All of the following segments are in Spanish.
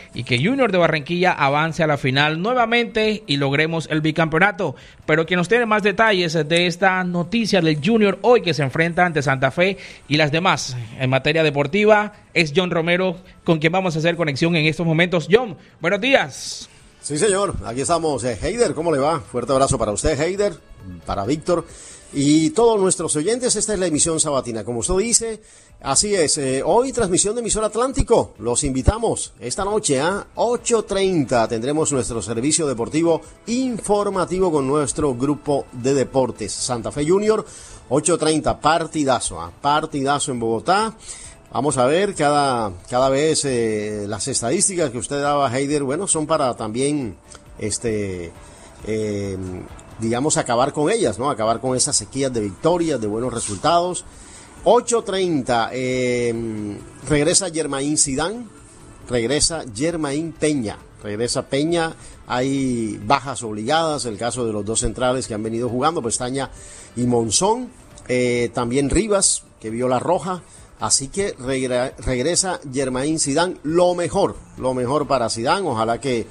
y que Junior de Barranquilla avance a la final nuevamente y logremos el bicampeonato. Pero quien nos tiene más detalles de esta noticia del Junior hoy que se enfrenta ante Santa Fe y las demás en materia deportiva es John Romero, con quien vamos a hacer conexión en estos momentos. John, buenos días. Sí, señor, aquí estamos. Heider, ¿cómo le va? Fuerte abrazo para usted, Heider, para Víctor y todos nuestros oyentes. Esta es la emisión sabatina, como usted dice, así es. Hoy transmisión de Emisor Atlántico, los invitamos esta noche a 8:30 tendremos nuestro servicio deportivo informativo con nuestro grupo de deportes Santa Fe Junior. 8:30, partidazo en Bogotá. Vamos a ver cada vez las estadísticas que usted daba, Heider, bueno, son para también digamos, acabar con ellas, ¿no? Acabar con esas sequías de victorias, de buenos resultados. 8:30, regresa Germain Zidane, regresa Germain Peña, regresa Peña, hay bajas obligadas, el caso de los dos centrales que han venido jugando, Pestaña y Monzón, también Rivas, que vio la roja, así que regresa Germain Zidane, lo mejor para Zidane, ojalá que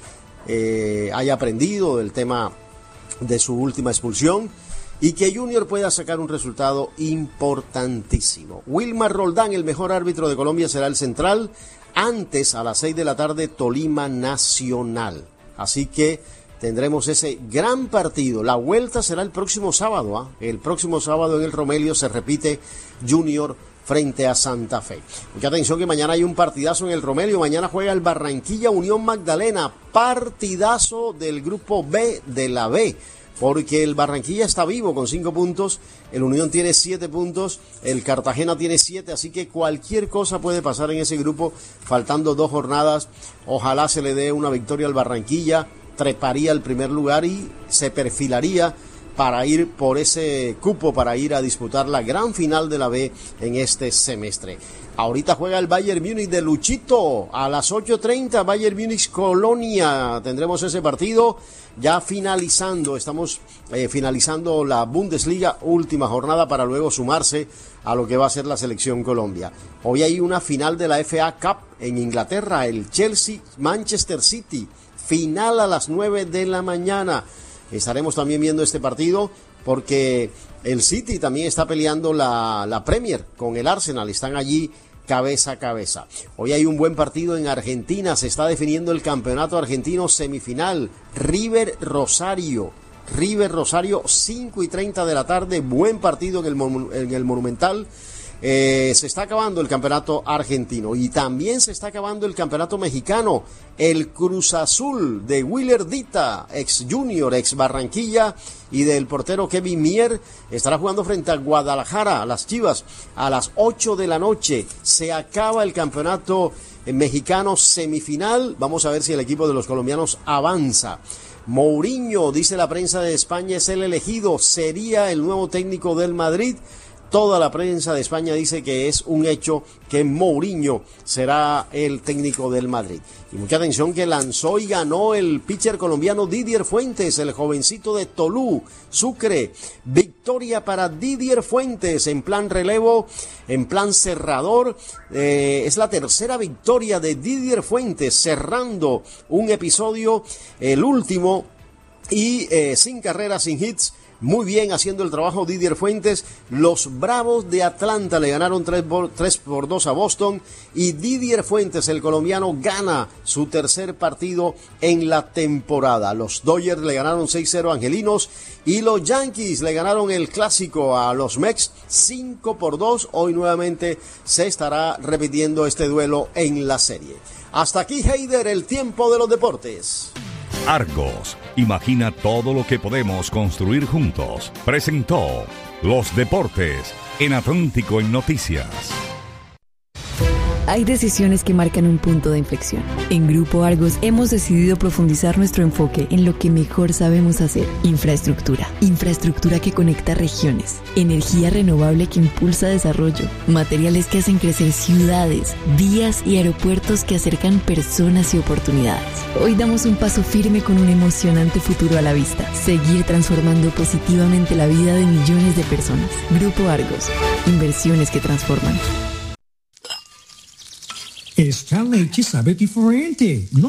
haya aprendido del tema de su última expulsión y que Junior pueda sacar un resultado importantísimo. Wilmar Roldán, el mejor árbitro de Colombia, será el central. Antes, a las 6 de la tarde, Tolima Nacional. Así que tendremos ese gran partido. La vuelta será el próximo sábado. El próximo sábado en el Romelio se repite Junior frente a Santa Fe. Mucha atención que mañana hay un partidazo en el Romelio. Mañana juega el Barranquilla Unión Magdalena. Partidazo del grupo B de la B. Porque el Barranquilla está vivo con 5 puntos, el Unión tiene 7 puntos, el Cartagena tiene 7, así que cualquier cosa puede pasar en ese grupo, faltando 2 jornadas. Ojalá se le dé una victoria al Barranquilla, treparía al primer lugar y se perfilaría para ir por ese cupo, para ir a disputar la gran final de la B en este semestre. Ahorita juega el Bayern Múnich de Luchito a las 8:30, Bayern Múnich Colonia. Tendremos ese partido ya finalizando, estamos finalizando la Bundesliga, última jornada para luego sumarse a lo que va a ser la selección Colombia. Hoy hay una final de la FA Cup en Inglaterra, el Chelsea-Manchester City, final a las 9 de la mañana. Estaremos también viendo este partido porque el City también está peleando la Premier con el Arsenal, están allí cabeza a cabeza. Hoy hay un buen partido en Argentina, se está definiendo el campeonato argentino semifinal, River Rosario, 5:30 de la tarde, buen partido en el Monumental. Se está acabando el campeonato argentino y también se está acabando el campeonato mexicano. El Cruz Azul de Willer Dita, ex Junior, ex Barranquilla, y del portero Kevin Mier estará jugando frente a Guadalajara, a las Chivas, a las 8 de la noche. Se acaba el campeonato mexicano semifinal. Vamos a ver si el equipo de los colombianos avanza. Mourinho, dice la prensa de España, es el elegido, sería el nuevo técnico del Madrid. Toda la prensa de España dice que es un hecho que Mourinho será el técnico del Madrid. Y mucha atención que lanzó y ganó el pitcher colombiano Didier Fuentes, el jovencito de Tolú, Sucre. Victoria para Didier Fuentes en plan relevo, en plan cerrador. Es la tercera victoria de Didier Fuentes cerrando un episodio, el último, y sin carreras, sin hits. Muy bien haciendo el trabajo Didier Fuentes. Los Bravos de Atlanta le ganaron 3-2 a Boston y Didier Fuentes, el colombiano, gana su tercer partido en la temporada. Los Dodgers le ganaron 6-0 a Angelinos y los Yankees le ganaron el clásico a los Mets 5-2. Hoy nuevamente se estará repitiendo este duelo en la serie. Hasta aquí, Heider, el tiempo de los deportes. Argos, imagina todo lo que podemos construir juntos. Presentó Los Deportes en Atlántico en Noticias. Hay decisiones que marcan un punto de inflexión. En Grupo Argos hemos decidido profundizar nuestro enfoque en lo que mejor sabemos hacer. Infraestructura. Infraestructura que conecta regiones. Energía renovable que impulsa desarrollo. Materiales que hacen crecer ciudades. Vías y aeropuertos que acercan personas y oportunidades. Hoy damos un paso firme con un emocionante futuro a la vista. Seguir transformando positivamente la vida de millones de personas. Grupo Argos. Inversiones que transforman. Esta leche sabe diferente.